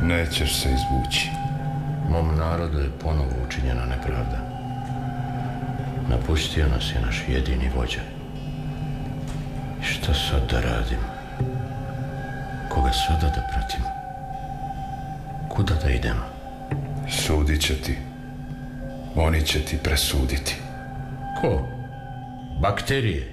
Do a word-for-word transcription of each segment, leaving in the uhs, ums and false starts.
Nećeš se izvući. Mom narodu je ponovo učinjena nepravda. Napustio nas je naš jedini vođa. I šta sad da radim? Koga sada da pratim? Kuda da idem? Sudit će ti. Oni će ti presuditi. Ko? Bakterije?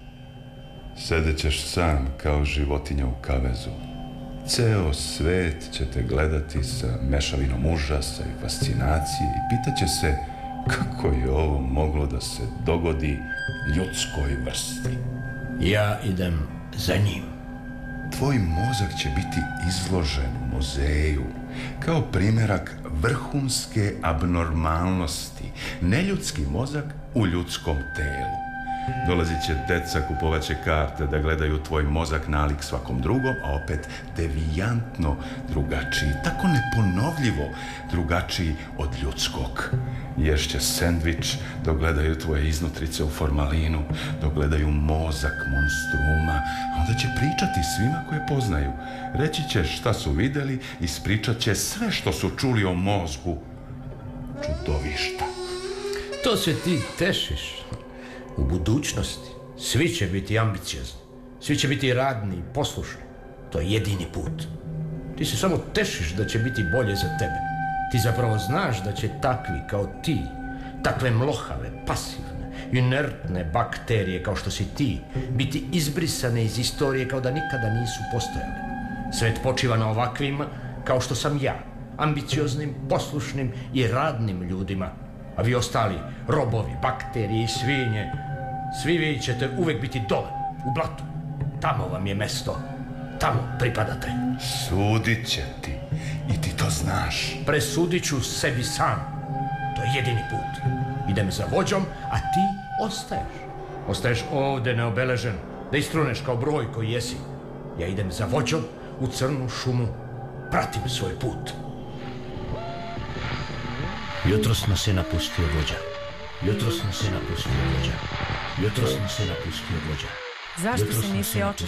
Sedećeš sam kao životinja u kavezu. Ceo svet će te gledati sa mešavinom užasa i fascinacije i pitaće se kako je ovo moglo da se dogodi ljudskoj vrsti. Ja idem za njim. Tvoj mozak će biti izložen u muzeju kao primjerak vrhunske abnormalnosti. Neljudski mozak u ljudskom telu. Dolazit će deca, kupovat će karte da gledaju tvoj mozak nalik svakom drugom, a opet devijantno drugačiji, tako neponovljivo drugačiji od ljudskog. Ješće sendvič dok gledaju tvoje iznutrice u formalinu, dok gledaju mozak monstruma, a onda će pričati svima koje poznaju. Reći će šta su vidjeli, ispričat će sve što su čuli o mozgu čudovišta. To se ti tešiš. U budućnosti svi će biti ambiciozni, svi će biti radni i poslušni. To je jedini put. Ti se samo tešiš da će biti bolje za tebe. Ti zapravo znaš da će takvi kao ti, takve mlohave, pasivne, inertne bakterije kao što si ti, biti izbrisane iz istorije kao da nikada nisu postojale. Svet počiva na ovakvima kao što sam ja, ambicioznim, poslušnim i radnim ljudima. A vi ostali, robovi, bakterije i svinje, svi vi ćete uvek biti dole, u blatu. Tamo vam je mesto. Tamo pripadate. Sudit će ti. I ti to znaš. Presudit ću sebi sam. To je jedini put. Idem za vođom, a ti ostaješ. Ostaješ ovde neobeležen, da istruneš kao broj koji jesi. Ja idem za vođom u crnu šumu. Pratim svoj put. Jutros nas je napustio vođa. Jutros nas je napustio vođa. Jutros nas je napustio vođa. Zašto se nisi očešao?